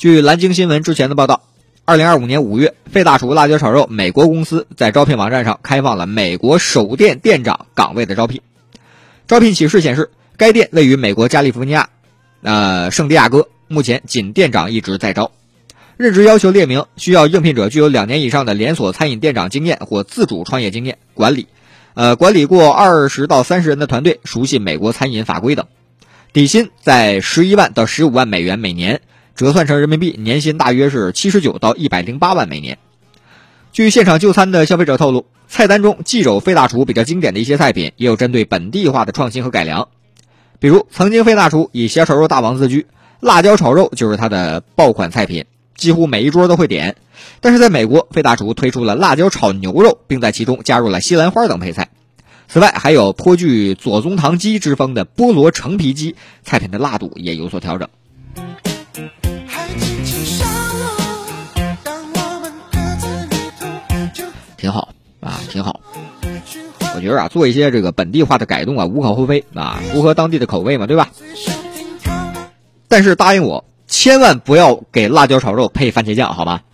据南京新闻之前的报道，2025年5月，费大厨辣椒炒肉美国公司在招聘网站上开放了美国首店店长岗位的招聘。招聘启事显示，该店位于美国加利福尼亚圣地亚哥，目前仅店长一职在招。任职要求列明，需要应聘者具有2年以上的连锁餐饮店长经验或自主创业经验，管理过20到30人的团队，熟悉美国餐饮法规等。底薪在11万到15万美元每年，折算成人民币年薪大约是79到108万每年。据现场就餐的消费者透露，菜单中既有费大厨比较经典的一些菜品，也有针对本地化的创新和改良。比如曾经费大厨以小炒肉大王自居，辣椒炒肉就是他的爆款菜品，几乎每一桌都会点。但是在美国，费大厨推出了辣椒炒牛肉，并在其中加入了西兰花等配菜。此外，还有颇具左宗棠鸡之风的菠萝橙皮鸡，菜品的辣度也有所调整。挺好啊，挺好。我觉得做一些这个本地化的改动无可厚非啊，符合当地的口味嘛，对吧？但是答应我，千万不要给辣椒炒肉配番茄酱，好吗？